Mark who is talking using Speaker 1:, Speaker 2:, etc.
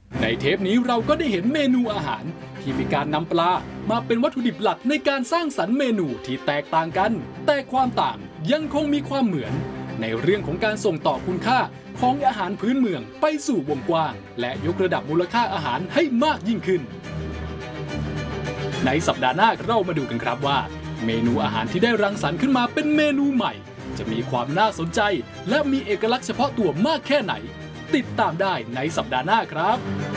Speaker 1: ในเทปนี้เราก็ได้เห็นเมนูอาหารที่มีการนำปลามาเป็นวัตถุดิบหลักในการสร้างสรรค์เมนูที่แตกต่างกันแต่ความต่างยังคงมีความเหมือนในเรื่องของการส่งต่อคุณค่าของอาหารพื้นเมืองไปสู่วงกว้างและยกระดับมูลค่าอาหารให้มากยิ่งขึ้นในสัปดาห์หน้าเรามาดูกันครับว่าเมนูอาหารที่ได้รังสรรค์ขึ้นมาเป็นเมนูใหม่จะมีความน่าสนใจและมีเอกลักษณ์เฉพาะตัวมากแค่ไหนติดตามได้ในสัปดาห์หน้าครับ